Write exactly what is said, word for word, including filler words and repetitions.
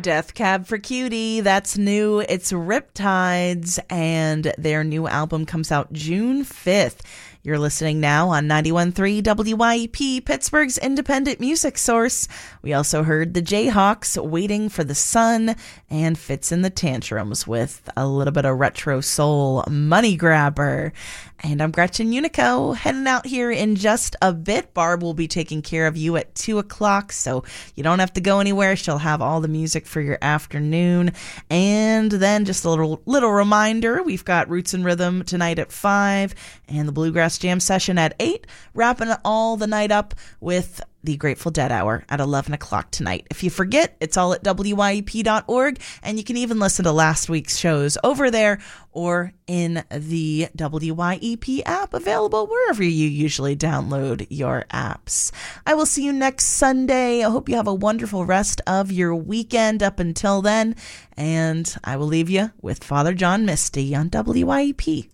Death Cab for Cutie, that's new. It's Riptides, and their new album comes out June fifth. You're listening now on ninety-one point three W Y E P, Pittsburgh's independent music source. We also heard the Jayhawks, Waiting for the Sun, and Fits in the Tantrums with a little bit of retro soul, Money Grabber. And I'm Gretchen Unico, heading out here in just a bit. Barb will be taking care of you at two o'clock, so you don't have to go anywhere. She'll have all the music for your afternoon. And then just a little little reminder, we've got Roots and Rhythm tonight at five, and the Bluegrass Jam session at eight, wrapping all the night up with the Grateful Dead Hour at eleven o'clock tonight. If you forget, it's all at W Y E P dot org, and you can even listen to last week's shows over there or in the W Y E P app, available wherever you usually download your apps. I will see you next Sunday. I hope you have a wonderful rest of your weekend up until then, and I will leave you with Father John Misty on W Y E P.